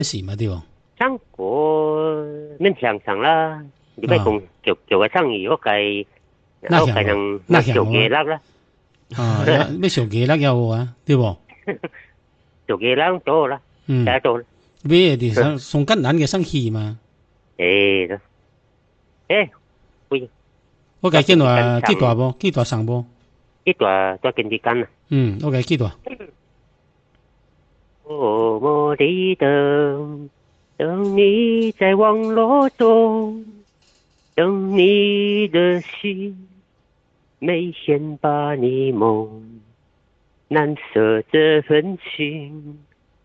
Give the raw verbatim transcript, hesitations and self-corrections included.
是嘛对不？ 唱歌免想上啦，你别啊， 讲叫叫个唱义，我该我那像哦， 该能那小像哦， 娱乐啦， 啊，要要上街啦要有啊，对不？ 小娱乐多啦， 嗯， 加多， 你哋上上艱難嘅生氣嘛， 诶，诶，喂， 我計見多經濟間話幾大唱， 波，幾大上波， 一多多經濟間啊。 嗯，我計幾大， 默默地等，等你在网络中，等你的心，每天把你梦，难舍这份情。